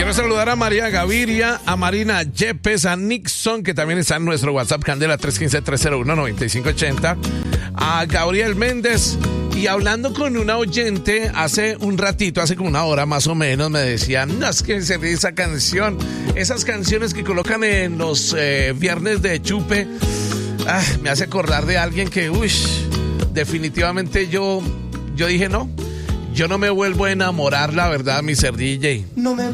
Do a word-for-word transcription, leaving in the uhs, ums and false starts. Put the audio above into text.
Quiero saludar a María Gaviria, a Marina Yepes, a Nixon, que también está en nuestro WhatsApp, Candela tres uno cinco, tres cero uno, nueve cinco ocho cero, a Gabriel Méndez. Y hablando con una oyente hace un ratito, hace como una hora más o menos, me decían, no, es que se ve esa canción, esas canciones que colocan en los eh, viernes de chupe, ah, me hace acordar de alguien que, uy, definitivamente yo, yo dije no, yo no me vuelvo a enamorar, la verdad, mi ser D J. No me